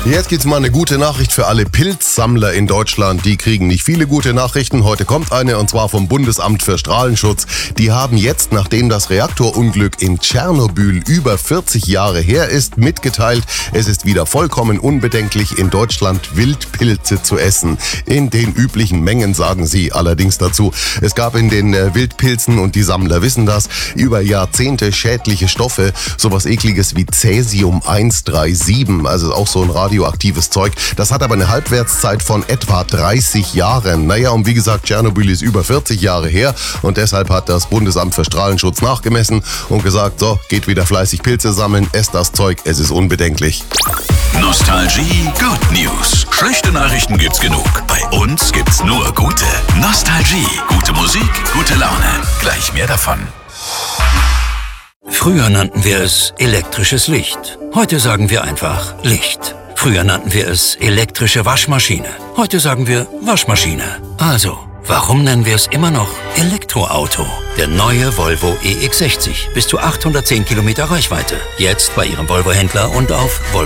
Jetzt gibt's mal eine gute Nachricht für alle Pilzsammler in Deutschland. Die kriegen nicht viele gute Nachrichten. Heute kommt eine, und zwar vom Bundesamt für Strahlenschutz. Die haben jetzt, nachdem das Reaktorunglück in Tschernobyl über 40 Jahre her ist, mitgeteilt, es ist wieder vollkommen unbedenklich, in Deutschland Wildpilze zu essen. In den üblichen Mengen, sagen sie allerdings dazu. Es gab in den Wildpilzen, und die Sammler wissen das, über Jahrzehnte schädliche Stoffe, sowas ekliges wie Cäsium 137, also auch so ein radioaktives Zeug. Das hat aber eine Halbwertszeit von etwa 30 Jahren. Naja, und wie gesagt, Tschernobyl ist über 40 Jahre her, und deshalb hat das Bundesamt für Strahlenschutz nachgemessen und gesagt, so, geht wieder fleißig Pilze sammeln, esst das Zeug, es ist unbedenklich. Nostalgie Good News. Schlechte Nachrichten gibt's genug. Bei uns gibt's nur gute. Nostalgie. Gute Musik, gute Laune. Gleich mehr davon. Früher nannten wir es elektrisches Licht. Heute sagen wir einfach Licht. Früher nannten wir es elektrische Waschmaschine. Heute sagen wir Waschmaschine. Also, warum nennen wir es immer noch Elektroauto? Der neue Volvo EX60. Bis zu 810 Kilometer Reichweite. Jetzt bei Ihrem Volvo-Händler und auf volvo.de.